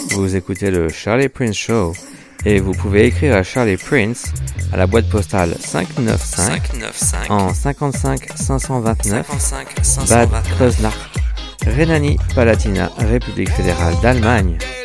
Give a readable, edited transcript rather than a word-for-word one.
vous écoutez le Charlie Prince Show et vous pouvez écrire à Charlie Prince à la boîte postale 595 en 55 529 Bad Kreuznach, Rhénanie-Palatinat, République fédérale d'Allemagne.